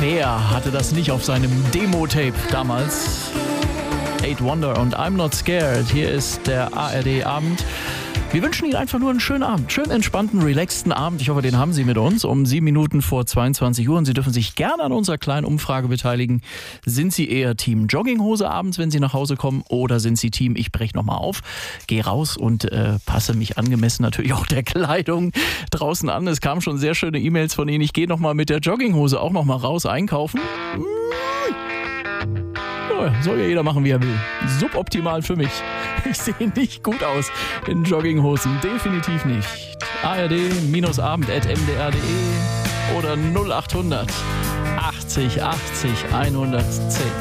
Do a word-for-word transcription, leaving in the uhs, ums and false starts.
Wer hatte das nicht auf seinem Demo-Tape damals? Eight Wonder und I'm Not Scared. Hier ist der A R D-Abend. Wir wünschen Ihnen einfach nur einen schönen Abend, schönen entspannten, relaxten Abend. Ich hoffe, den haben Sie mit uns um sieben Minuten vor zweiundzwanzig Uhr. Und Sie dürfen sich gerne an unserer kleinen Umfrage beteiligen. Sind Sie eher Team Jogginghose abends, wenn Sie nach Hause kommen? Oder sind Sie Team, ich breche nochmal auf, gehe raus und äh, passe mich angemessen natürlich auch der Kleidung draußen an. Es kamen schon sehr schöne E-Mails von Ihnen. Ich gehe nochmal mit der Jogginghose auch nochmal raus einkaufen. Soll ja jeder machen, wie er will. Suboptimal für mich. Ich sehe nicht gut aus in Jogginghosen. Definitiv nicht. A R D-abend at m d r punkt d e oder null acht hundert achtzig achtzig hundertzehn.